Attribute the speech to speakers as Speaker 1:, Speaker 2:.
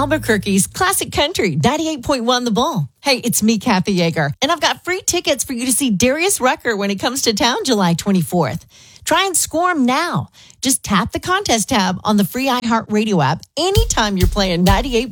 Speaker 1: Albuquerque's Classic Country, 98.1 The Bull. Hey, it's me, Kathy Yeager, and I've got free tickets for you to see Darius Rucker when he comes to town July 24th. Try and score him now. Just tap the contest tab on the free iHeartRadio app anytime you're playing 98.